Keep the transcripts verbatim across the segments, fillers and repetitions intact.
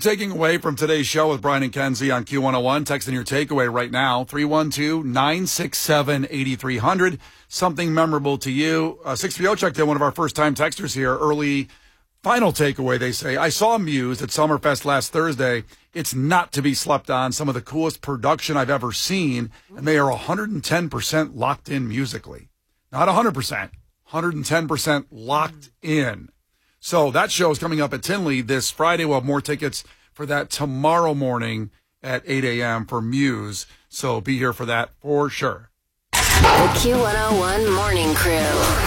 taking away from today's show with Brian and Kenzie on Q one oh one? Text in your takeaway right now, three one two, nine six seven, eight three zero zero. Something memorable to you. Uh, six three zero checked in, one of our first-time texters here. Early final takeaway, they say, I saw Muse at Summerfest last Thursday. It's not to be slept on. Some of the coolest production I've ever seen, and they are one hundred ten percent locked in musically. Not one hundred percent, one hundred ten percent locked in. So that show is coming up at Tinley this Friday. We'll have more tickets for that tomorrow morning at eight a.m. for Muse. So be here for that for sure. The Q one oh one Morning Crew.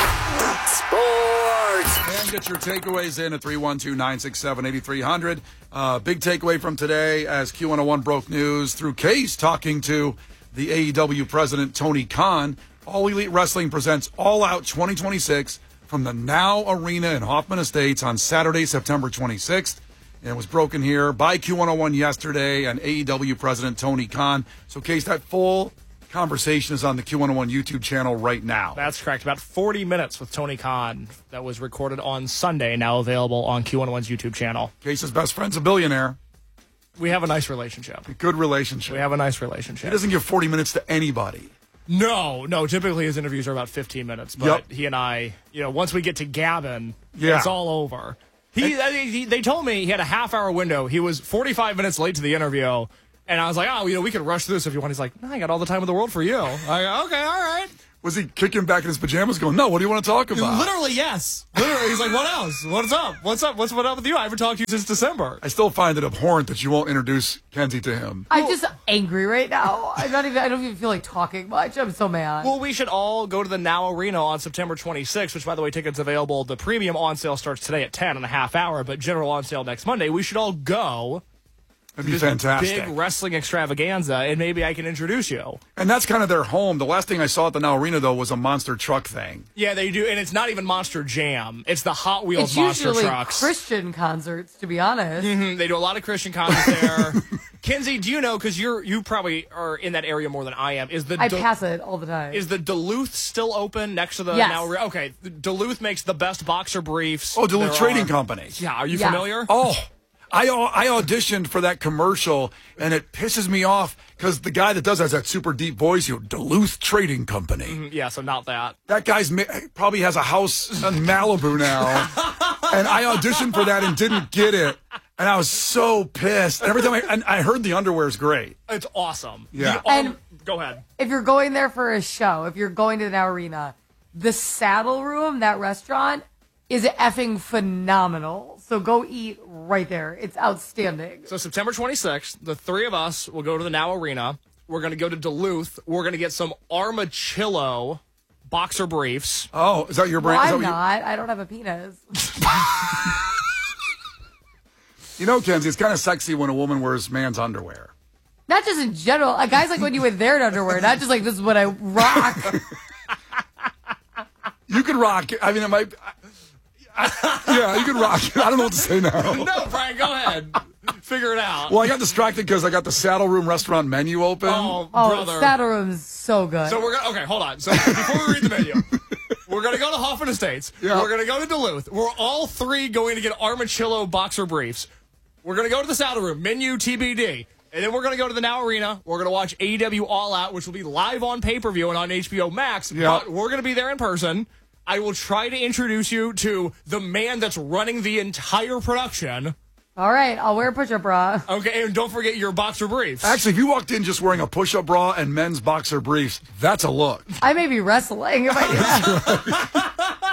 Sports. And get your takeaways in at three one two, nine six seven, eight three zero zero. Uh, big takeaway from today as Q one oh one broke news through Case talking to the A E W president, Tony Khan. All Elite Wrestling presents All Out twenty twenty-six from the Now Arena in Hoffman Estates on Saturday, September twenty-sixth. And it was broken here by Q one oh one yesterday and A E W President Tony Khan. So, Case, that full conversation is on the Q one oh one YouTube channel right now. That's correct. About forty minutes with Tony Khan that was recorded on Sunday, now available on Q one oh one's YouTube channel. Case's best friend's a billionaire. We have a nice relationship. A good relationship. We have a nice relationship. He doesn't give forty minutes to anybody. No, no. Typically, his interviews are about fifteen minutes. But yep. he and I, you know, once we get to Gavin, yeah. it's all over. He, he, they told me he had a half-hour window. He was forty-five minutes late to the interview, and I was like, oh, you know, we could rush through this if you want. He's like, no, I got all the time in the world for you. I go, okay, all right. Was he kicking back in his pajamas going, no, what do you want to talk about? Literally, yes. Literally, he's like, what else? What's up? What's up? What's what up with you? I haven't talked to you since December. I still find it abhorrent that you won't introduce Kenzie to him. I'm just angry right now. I'm not even, I don't even feel like talking much. I'm so mad. Well, we should all go to the Now Arena on September twenty-sixth, which, by the way, tickets available. The premium on sale starts today at ten and a half hour, but general on sale next Monday. We should all go. That'd be fantastic. Big wrestling extravaganza, and maybe I can introduce you. And that's kind of their home. The last thing I saw at the Now Arena, though, was a monster truck thing. Yeah, they do, and it's not even Monster Jam. It's the Hot Wheels it's monster usually trucks. Christian concerts, to be honest. Mm-hmm. They do a lot of Christian concerts there. Kenzie, do you know, because you're you probably are in that area more than I am, is the I Du- pass it all the time. Is the Duluth still open next to the yes. Now Arena? Okay, Duluth makes the best boxer briefs. Oh, Duluth there Trading are. Company. Yeah, are you yeah. familiar? Oh, I I auditioned for that commercial, and it pisses me off because the guy that does that has that super deep voice, you know, Duluth Trading Company. Mm, yeah, so not that. That guy's ma- probably has a house in Malibu now, and I auditioned for that and didn't get it, and I was so pissed. And every time I, and I heard the underwear's great. It's awesome. Yeah. The arm- And- go ahead. If you're going there for a show, if you're going to the Now Arena, the Saddle Room, that restaurant, is effing phenomenal. So go eat right there. It's outstanding. So September twenty-sixth, the three of us will go to the Now Arena. We're going to go to Duluth. We're going to get some Armachillo boxer briefs. Oh, is that your brand? Well, Is that I'm what you- not. I don't have a penis. You know, Kenzie, it's kind of sexy when a woman wears man's underwear. Not just in general. Uh, guys like when you wear their underwear, not just like this is what I rock. You could rock it. I mean, it might. I, I, yeah, you could rock it. I don't know what to say now. No, Brian, go ahead. Figure it out. Well, I got distracted because I got the Saddle Room restaurant menu open. Oh, Oh, brother. Saddle Room's so good. So we're going to, okay, hold on. So before we read the menu, we're going to go to Hoffman Estates. Yeah. We're going to go to Duluth. We're all three going to get Armachillo boxer briefs. We're going to go to the Saddle Room, menu T B D. And then we're going to go to the Now Arena. We're going to watch A E W All Out, which will be live on pay-per-view and on H B O Max. Yeah. But we're going to be there in person. I will try to introduce you to the man that's running the entire production. All right, I'll wear a push-up bra. Okay, and don't forget your boxer briefs. Actually, if you walked in just wearing a push-up bra and men's boxer briefs, that's a look. I may be wrestling if I do that.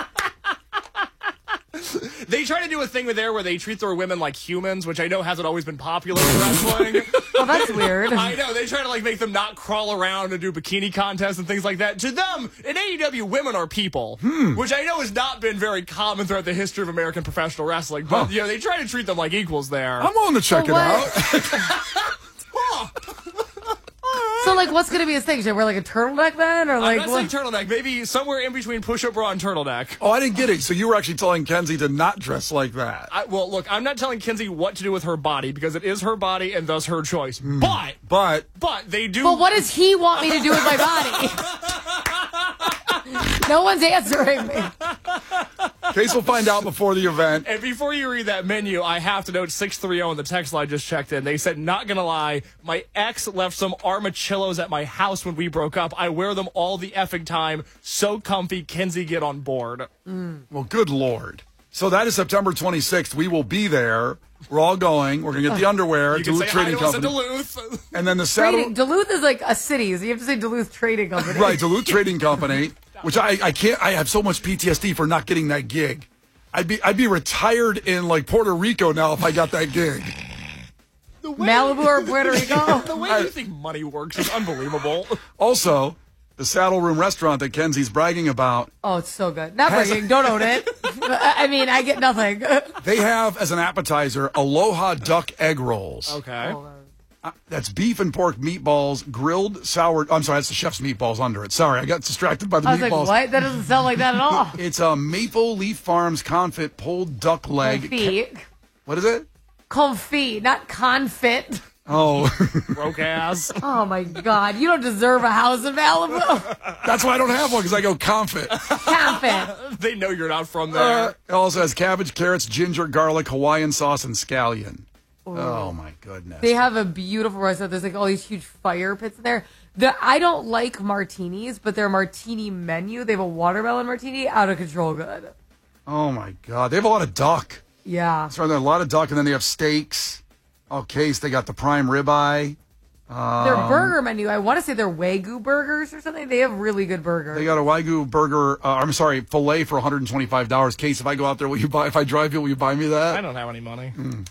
They try to do a thing with there where they treat their women like humans, which I know hasn't always been popular in wrestling. Oh, that's weird. I know. They try to like make them not crawl around and do bikini contests and things like that. To them, in A E W, women are people, Hmm. which I know has not been very common throughout the history of American professional wrestling. But, Huh. you know, they try to treat them like equals there. I'm willing to check So it what? out. So, like, what's going to be his thing? Should I wear, like, a turtleneck then? Or, I'm like, not what? saying turtleneck. Maybe somewhere in between push-up bra and turtleneck. Oh, I didn't get it. So you were actually telling Kenzie to not dress like that. I, well, look, I'm not telling Kenzie what to do with her body because it is her body and thus her choice. Hmm. But, But but they do. But what does he want me to do with my body? No one's answering me. Case will find out before the event. And before you read that menu, I have to note six three zero on the text line just checked in. They said, not going to lie, my ex left some armachillos at my house when we broke up. I wear them all the effing time. So comfy. Kenzie, get on board. Mm. Well, good Lord. So that is September twenty-sixth. We will be there. We're all going. We're going to get the underwear. You can Duluth say hi Trading to us in Company. Duluth. And then the saddle. Trading, Duluth is like a city, so you have to say Duluth Trading Company. Right, Duluth Trading Company, which I, I can't, I have so much P T S D for not getting that gig. I'd be, I'd be retired in like Puerto Rico now if I got that gig. The way, Malibu or Puerto Rico. the way you think money works is unbelievable. Also, the Saddle Room restaurant that Kenzie's bragging about, Oh, it's so good. Not Has- bragging. Don't own it. I mean, I get nothing. they have as an appetizer Aloha Duck Egg Rolls. Okay. Uh, that's beef and pork meatballs, grilled sour. I'm sorry, that's the chef's meatballs under it. Sorry, I got distracted by the I was meatballs. like, what? That doesn't sound like that at all. It's a Maple Leaf Farms confit pulled duck leg. Confit. What is it? Confit, not confit. Oh, Broke ass. Oh, my God. You don't deserve a house in Malibu. that's why I don't have one because I go confit. Confit. They know you're not from there. Uh, it also has cabbage, carrots, ginger, garlic, Hawaiian sauce, and scallion. Oh my goodness! They have a beautiful restaurant. There's like all these huge fire pits in there. The, I don't like martinis, but their martini menu, they have a watermelon martini, out of control good. Oh my god! They have a lot of duck. Yeah. That's right. They have a lot of duck, and then they have steaks. Okay, so they got the prime ribeye. Their burger menu, I want to say they're Wagyu burgers or something. They have really good burgers. They got a Wagyu burger. Uh, I'm sorry, filet for one hundred twenty-five dollars. Case, if I go out there, will you buy? If I drive you, will you buy me that? I don't have any money. Mm.